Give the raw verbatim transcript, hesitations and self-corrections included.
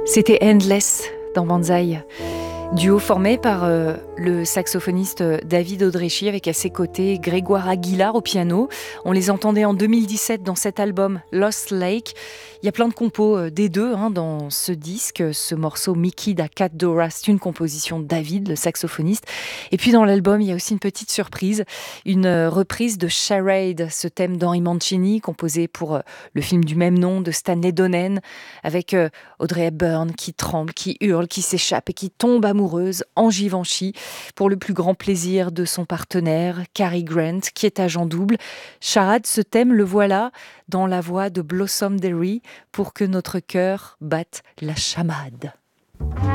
C'était Endless dans Banzai, duo formé par euh, le saxophoniste David Audrechy avec à ses côtés Grégoire Aguilar au piano. On les entendait en deux mille dix-sept dans cet album Lost Lake. Il y a plein de compos euh, des deux hein, dans ce disque. Ce morceau Mickey da Cat Dora, c'est une composition de David, le saxophoniste. Et puis dans l'album, il y a aussi une petite surprise, une euh, reprise de Charade, ce thème d'Henry Mancini, composé pour euh, le film du même nom de Stanley Donen, avec euh, Audrey Hepburn qui tremble, qui hurle, qui s'échappe et qui tombe amoureuse en Givenchy pour le plus grand plaisir de son partenaire, Cary Grant, qui est agent double. Charade, ce thème, le voilà dans la voix de Blossom Derry pour que notre cœur batte la chamade.